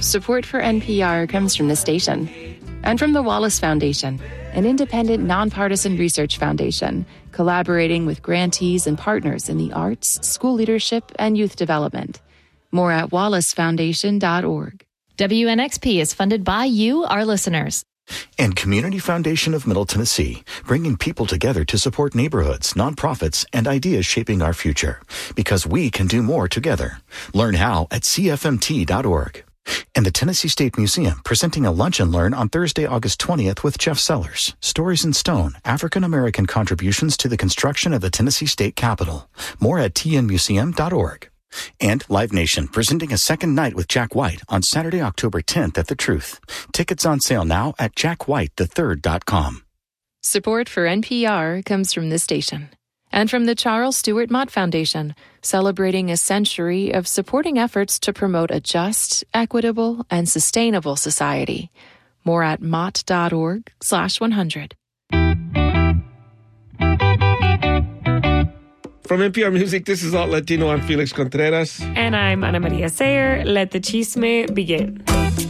Support for NPR comes from the station and from the Wallace Foundation, an independent, nonpartisan research foundation collaborating with grantees and partners in the arts, school leadership, and youth development. More at wallacefoundation.org. WNXP is funded by you, our listeners. And Community Foundation of Middle Tennessee, bringing people together to support neighborhoods, nonprofits, and ideas shaping our future. Because we can do more together. Learn how at cfmt.org. And the Tennessee State Museum, presenting a lunch and learn on Thursday, August 20th with Jeff Sellers. Stories in Stone, African-American contributions to the construction of the Tennessee State Capitol. More at tnmuseum.org. And Live Nation, presenting a second night with Jack White on Saturday, October 10th at The Truth. Tickets on sale now at jackwhitethird.com. Support for NPR comes from this station and from the Charles Stewart Mott Foundation, celebrating a century of supporting efforts to promote a just, equitable, and sustainable society. More at mott.org/100. From NPR Music, this is Alt Latino. I'm Felix Contreras. And I'm Ana Maria Sayer. Let the chisme begin.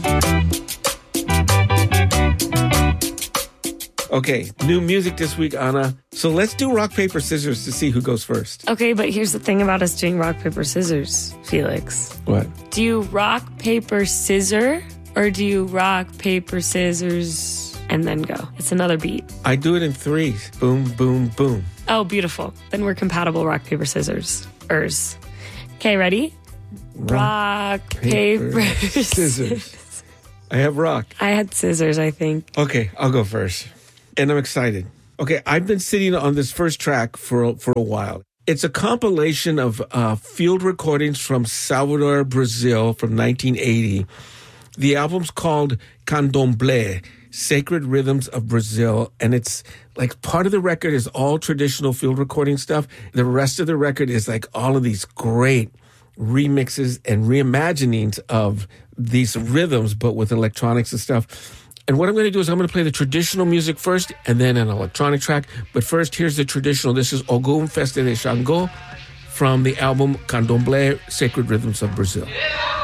Okay, new music this week, Ana. So let's do rock, paper, scissors to see who goes first. Okay, but here's the thing about us doing rock, paper, scissors, Felix. What? Do you rock, paper, scissor, or do you rock, paper, scissors, and then go? It's another beat. I do it in threes. Boom, boom, boom. Oh, beautiful. Then we're compatible rock, paper, scissors. Okay, ready? Rock, paper, scissors. I have rock. I had scissors, I think. Okay, I'll go first. And I'm excited. Okay, I've been sitting on this first track for a while. It's a compilation of field recordings from Salvador, Brazil from 1980. The album's called Candomblé, Sacred Rhythms of Brazil. And it's like part of the record is all traditional field recording stuff. The rest of the record is like all of these great remixes and reimaginings of these rhythms, but with electronics and stuff. And what I'm going to do is I'm going to play the traditional music first and then an electronic track. But first, here's the traditional. This is Ogum Festa de Xangô from the album Candomblé, Sacred Rhythms of Brazil. Yeah.